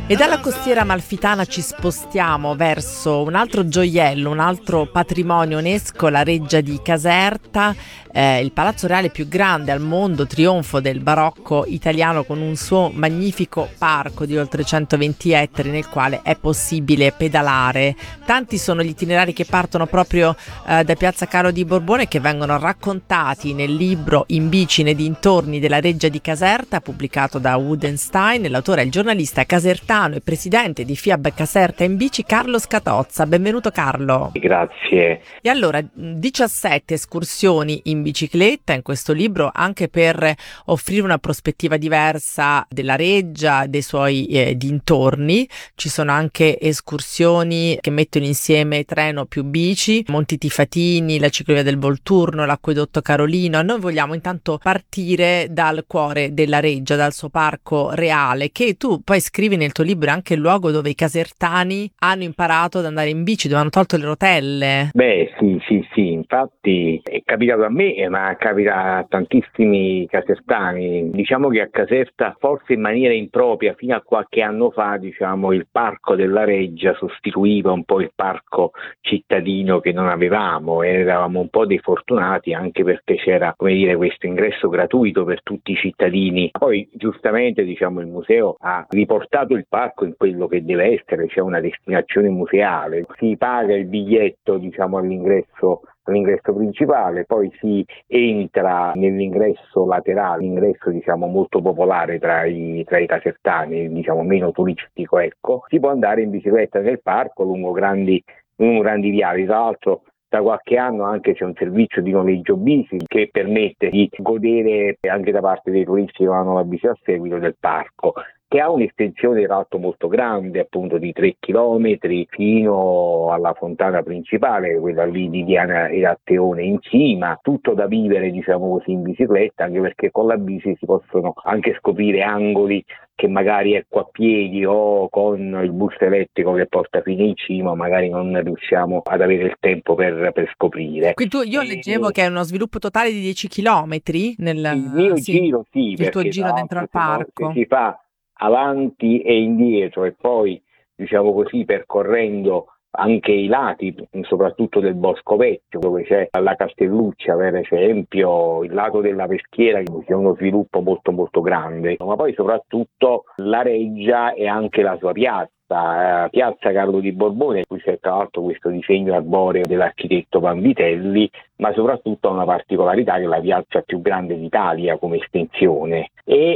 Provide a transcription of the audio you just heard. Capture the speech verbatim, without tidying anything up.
E dalla costiera amalfitana ci spostiamo verso un altro gioiello, un altro patrimonio UNESCO, la Reggia di Caserta, eh, il palazzo reale più grande al mondo, trionfo del barocco italiano, con un suo magnifico parco di oltre centoventi ettari nel quale è possibile pedalare. Tanti sono gli itinerari che partono proprio eh, da Piazza Carlo di Borbone, che vengono raccontati nel libro In bici nei dintorni della Reggia di Caserta, pubblicato da Woodenstein. L'autore è il giornalista casertano e presidente di FIAB Caserta in Bici, Carlo Scatozza. Benvenuto Carlo. Grazie. E allora, diciassette escursioni in bicicletta in questo libro, anche per offrire una prospettiva diversa della Reggia, dei suoi eh, dintorni. Ci sono anche escursioni che mettono insieme treno più bici, Monti Tifatini, la ciclovia del Volturno, l'acquedotto Carolino. Noi vogliamo intanto partire dal cuore della Reggia, dal suo parco reale, che tu poi scrivi nel tuo libro è anche il luogo dove i casertani hanno imparato ad andare in bici, dove hanno tolto le rotelle. Beh, sì, sì, sì, infatti è capitato a me, ma capita a tantissimi casertani. Diciamo che a Caserta, forse in maniera impropria, fino a qualche anno fa, diciamo, il parco della Reggia sostituiva un po' il parco cittadino che non avevamo. Eravamo un po' dei fortunati, anche perché c'era, come dire, questo ingresso gratuito per tutti i cittadini. Poi, giustamente, diciamo, il museo ha riportato il parco in quello che deve essere, c'è una destinazione museale. Si paga il biglietto, diciamo, all'ingresso all'ingresso principale, poi si entra nell'ingresso laterale, l'ingresso diciamo molto popolare tra i tra i casertani, diciamo meno turistico, ecco. Si può andare in bicicletta nel parco lungo grandi lungo grandi viali. Tra l'altro da qualche anno anche c'è un servizio di noleggio bici che permette di godere anche da parte dei turisti che vanno la bici a seguito del parco, che ha un'estensione tra l'altro molto grande, appunto di tre chilometri fino alla fontana principale, quella lì di Diana e Atteone in cima, tutto da vivere, diciamo così, in bicicletta, anche perché con la bici si possono anche scoprire angoli che magari ecco a piedi o con il bus elettrico che porta fino in cima magari non riusciamo ad avere il tempo per, per scoprire. Quindi tu, io leggevo e... che è uno sviluppo totale di dieci chilometri nel il mio sì, giro, sì, il tuo giro dentro al parco. Si fa avanti e indietro e poi, diciamo così, percorrendo anche i lati, soprattutto del Bosco Vecchio, dove c'è la Castelluccia, per esempio, il lato della Peschiera, che c'è uno sviluppo molto molto grande, ma poi soprattutto la Reggia e anche la sua piazza. Piazza Carlo di Borbone, qui c'è tra l'altro questo disegno arboreo dell'architetto Vanvitelli, ma soprattutto ha una particolarità che è la piazza più grande d'Italia come estensione, e